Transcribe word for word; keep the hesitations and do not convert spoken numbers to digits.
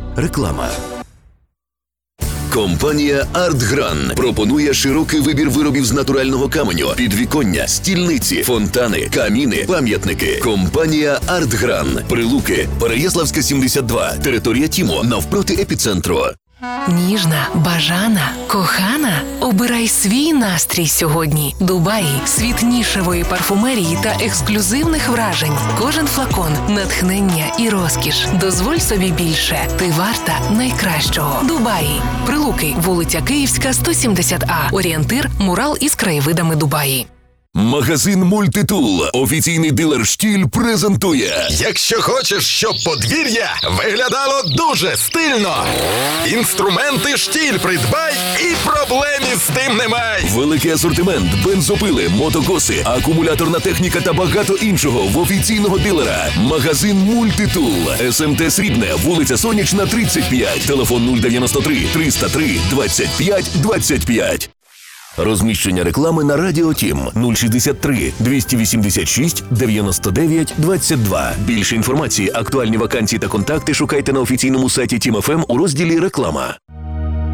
Реклама. Компанія «Артгран» пропонує широкий вибір виробів з натурального каменю, підвіконня, стільниці, фонтани, каміни, пам'ятники. Компанія «Артгран». Прилуки, Переяславська, сімдесят два, територія ТІМО, навпроти епіцентру. Ніжна, бажана, кохана? Обирай свій настрій сьогодні. Дубаї – світ нішевої парфумерії та ексклюзивних вражень. Кожен флакон – натхнення і розкіш. Дозволь собі більше. Ти варта найкращого. Дубаї. Прилуки, вулиця Київська, сто сімдесят А. Орієнтир – мурал із краєвидами Дубаї. Магазин «Мультитул», офіційний дилер «Штіль» презентує. Якщо хочеш, щоб подвір'я виглядало дуже стильно, інструменти «Штіль» придбай і проблем із тим немає. Великий асортимент, бензопили, мотокоси, акумуляторна техніка та багато іншого в офіційного дилера. Магазин «Мультитул», СМТ Срібне, вулиця Сонячна, тридцять п'ять, телефон нуль дев'яносто три триста три двадцять п'ять двадцять п'ять. Розміщення реклами на Радіо Тім нуль шістдесят три двісті вісімдесят шість дев'яносто дев'ять двадцять два. Більше інформації, актуальні вакансії та контакти шукайте на офіційному сайті Тім еф ем у розділі «Реклама».